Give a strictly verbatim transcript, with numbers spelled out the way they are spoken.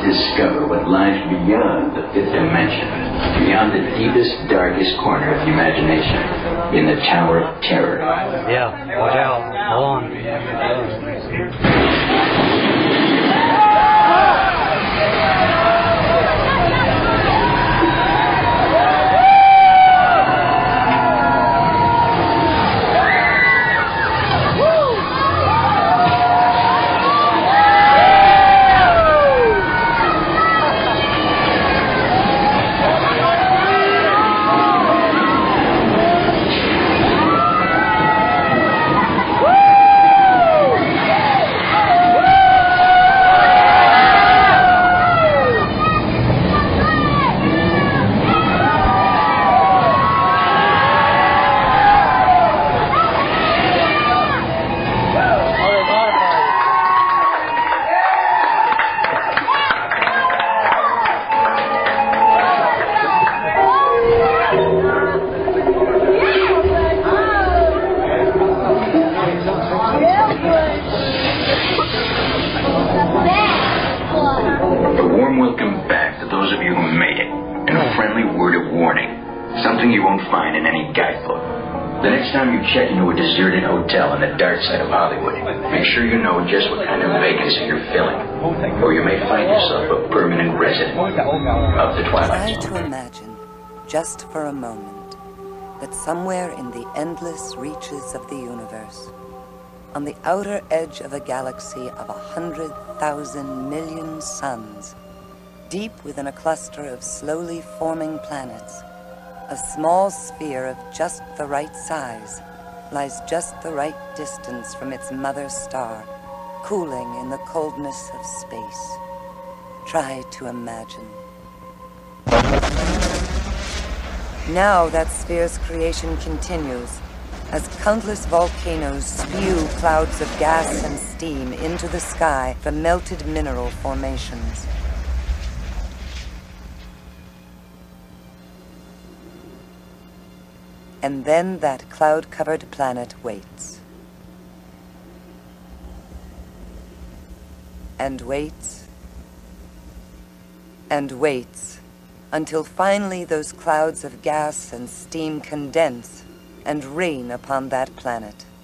discover what lies beyond the fifth dimension, beyond the deepest, darkest corner of the imagination, in the Tower of Terror. Yeah, watch out. Hold on. Check into a deserted hotel on the dark side of Hollywood. Make sure you know just what kind of vacancy you're filling, or you may find yourself a permanent resident of the Twilight Zone. Try to imagine, just for a moment, that somewhere in the endless reaches of the universe, on the outer edge of a galaxy of a hundred thousand million suns, deep within a cluster of slowly forming planets, a small sphere of just the right size lies just the right distance from its mother star, cooling in the coldness of space. Try to imagine. Now that sphere's creation continues, as countless volcanoes spew clouds of gas and steam into the sky from melted mineral formations. And then that cloud-covered planet waits. And waits. And waits. Until finally those clouds of gas and steam condense and rain upon that planet.